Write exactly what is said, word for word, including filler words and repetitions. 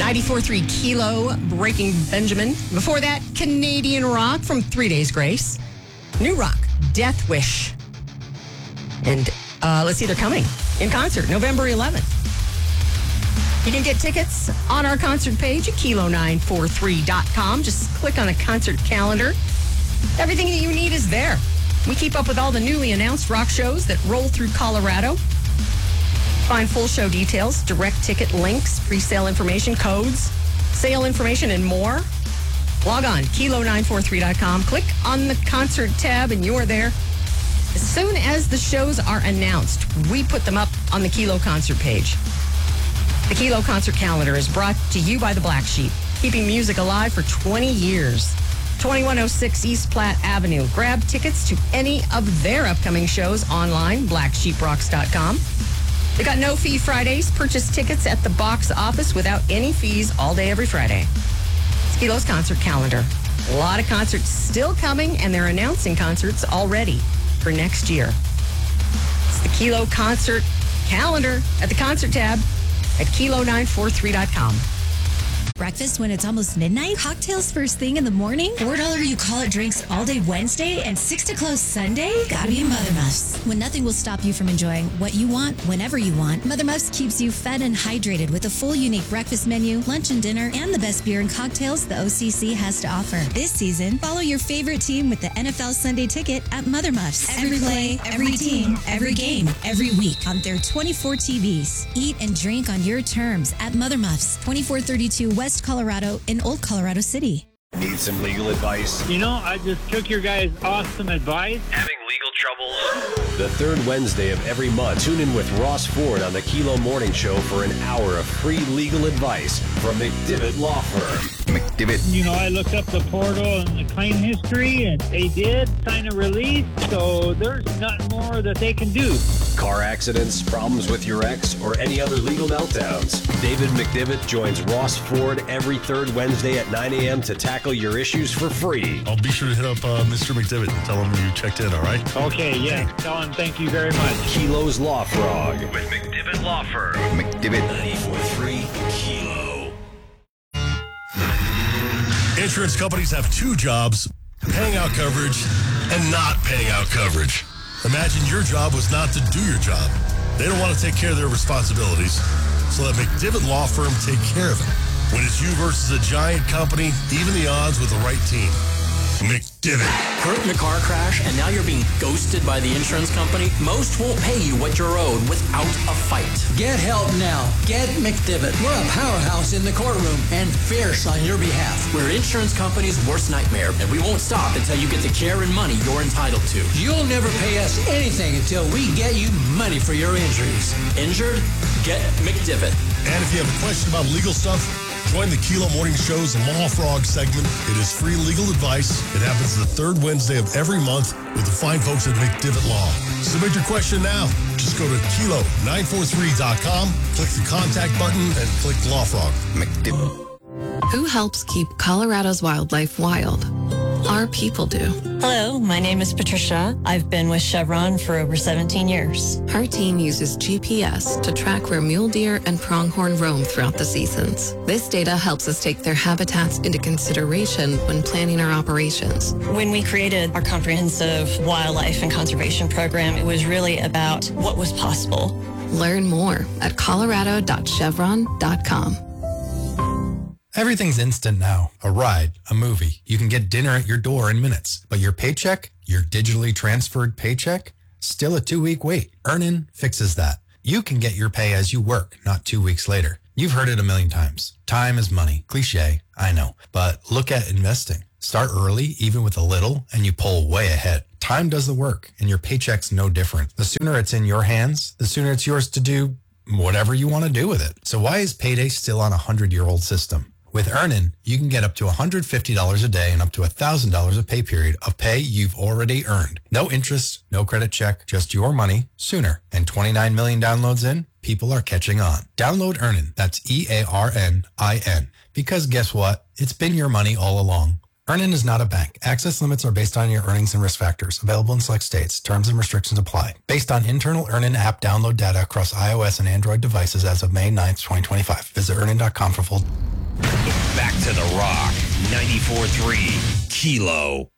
ninety-four point three Kilo, Breaking Benjamin. Before that, Canadian Rock from Three Days Grace. New Rock, Death Wish. And uh, let's see, they're coming in concert November eleventh. You can get tickets on our concert page at kilo nine four three dot com. Just click on the concert calendar. Everything that you need is there. We keep up with all the newly announced rock shows that roll through Colorado. Find full show details, direct ticket links, pre-sale information, codes, sale information, and more. Log on, kilo nine four three dot com. Click on the concert tab, and you're there. As soon as the shows are announced, we put them up on the Kilo concert page. The Kilo concert calendar is brought to you by the Black Sheep, keeping music alive for twenty years. twenty-one oh six East Platte Avenue. Grab tickets to any of their upcoming shows online, black sheep rocks dot com. They got no fee Fridays. Purchase tickets at the box office without any fees all day, every Friday. It's Kilo's concert calendar. A lot of concerts still coming, and they're announcing concerts already for next year. It's the Kilo concert calendar at the concert tab at kilo nine four three dot com. Breakfast when it's almost midnight? Cocktails first thing in the morning? four dollars you call it drinks all day Wednesday and six to close Sunday? Gotta be Mother Muffs. When nothing will stop you from enjoying what you want, whenever you want, Mother Muffs keeps you fed and hydrated with a full unique breakfast menu, lunch and dinner, and the best beer and cocktails the O C C has to offer. This season, follow your favorite team with the N F L Sunday Ticket at Mother Muffs. Every play, every team, every game, every week on their twenty-four T Vs. Eat and drink on your terms at Mother Muffs, twenty-four thirty-two West Colorado in Old Colorado City. Need some legal advice? You know, I just took your guys' awesome advice. Having legal troubles? The third Wednesday of every month, tune in with Ross Ford on the Kilo Morning Show for an hour of free legal advice from McDivitt Law Firm. McDivitt. You know, I looked up the portal and the claim history, and they did sign a release, so there's nothing more that they can do. Car accidents, problems with your ex, or any other legal meltdowns. David McDivitt joins Ross Ford every third Wednesday at nine a.m. to tackle your issues for free. I'll be sure to hit up uh, Mister McDivitt and tell him you checked in, all right? Okay, yeah. Tell him thank you very much. Kilo's Law Frog with McDivitt Law Firm. McDivitt ninety-four point three Kilo. Insurance companies have two jobs, paying out coverage and not paying out coverage. Imagine your job was not to do your job. They don't want to take care of their responsibilities, so let McDivitt Law Firm take care of it. When it's you versus a giant company, even the odds with the right team. McDivitt. Hurt in a car crash and now you're being ghosted by the insurance company? Most won't pay you what you're owed without a fight. Get help now. Get McDivitt. We're a powerhouse in the courtroom and fierce on your behalf. We're insurance company's worst nightmare, and we won't stop until you get the care and money you're entitled to. You'll never pay us anything until we get you money for your injuries. Injured? Get McDivitt. And if you have a question about legal stuff, join the Kilo Morning Show's Law Frog segment. It is free legal advice. It happens the third Wednesday of every month with the fine folks at McDivitt Law. Submit your question now. Just go to kilo nine four three dot com, click the contact button, and click Law Frog. McDivitt. Who helps keep Colorado's wildlife wild? Our people do. Hello, my name is Patricia. I've been with Chevron for over seventeen years. Our team uses G P S to track where mule deer and pronghorn roam throughout the seasons. This data helps us take their habitats into consideration when planning our operations. When we created our comprehensive wildlife and conservation program, it was really about what was possible. Learn more at colorado dot chevron dot com. Everything's instant now. A ride, a movie. You can get dinner at your door in minutes. But your paycheck, your digitally transferred paycheck, still a two-week wait. Earnin fixes that. You can get your pay as you work, not two weeks later. You've heard it a million times. Time is money. Cliche, I know. But look at investing. Start early, even with a little, and you pull way ahead. Time does the work, and your paycheck's no different. The sooner it's in your hands, the sooner it's yours to do whatever you want to do with it. So why is payday still on a hundred-year-old system? With Earnin, you can get up to one hundred fifty dollars a day and up to one thousand dollars a pay period of pay you've already earned. No interest, no credit check, just your money sooner. And twenty-nine million downloads in, people are catching on. Download Earnin, that's E A R N I N. Because guess what? It's been your money all along. Earnin is not a bank. Access limits are based on your earnings and risk factors. Available in select states. Terms and restrictions apply. Based on internal Earnin app download data across iOS and Android devices as of May ninth, twenty twenty-five. Visit earnin dot com for full... Back to the Rock. ninety-four point three Kilo.